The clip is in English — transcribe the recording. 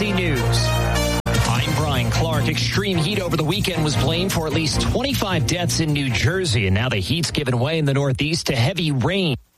NBC News. I'm Brian Clark. Extreme heat over the weekend was blamed for at least 25 deaths in New Jersey, and now the heat's given way in the Northeast to heavy rain.